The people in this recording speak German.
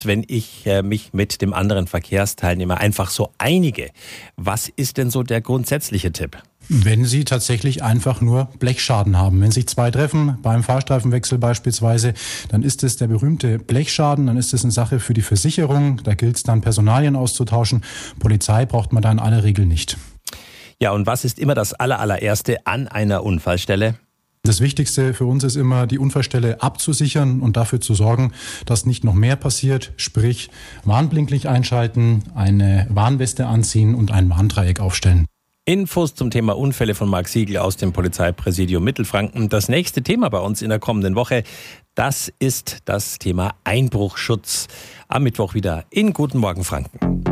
wenn ich mich mit dem anderen Verkehrsteilnehmer einfach so einige. Was ist denn so der grundsätzliche Tipp? Wenn Sie tatsächlich einfach nur Blechschaden haben. Wenn sich zwei treffen, beim Fahrstreifenwechsel beispielsweise, dann ist es der berühmte Blechschaden, dann ist es eine Sache für die Versicherung. Da gilt es dann, Personalien auszutauschen. Polizei braucht man da in aller Regel nicht. Ja, und was ist immer das allererste an einer Unfallstelle? Das Wichtigste für uns ist immer, die Unfallstelle abzusichern und dafür zu sorgen, dass nicht noch mehr passiert. Sprich, Warnblinklicht einschalten, eine Warnweste anziehen und ein Warndreieck aufstellen. Infos zum Thema Unfälle von Marc Siegel aus dem Polizeipräsidium Mittelfranken. Das nächste Thema bei uns in der kommenden Woche, das ist das Thema Einbruchschutz. Am Mittwoch wieder in Guten Morgen Franken.